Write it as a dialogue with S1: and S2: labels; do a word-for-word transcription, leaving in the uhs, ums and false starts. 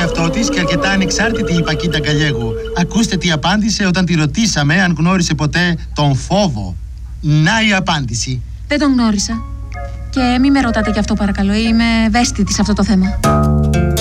S1: εαυτό της και αρκετά ανεξάρτητη η Πακίτα Γκαλιέγου. Ακούστε τι απάντησε όταν τη ρωτήσαμε αν γνώρισε ποτέ τον φόβο. Να η απάντηση.
S2: Δεν τον γνώρισα. Και μη με ρωτάτε γι' αυτό παρακαλώ, είμαι ευαίσθητη σε αυτό το θέμα.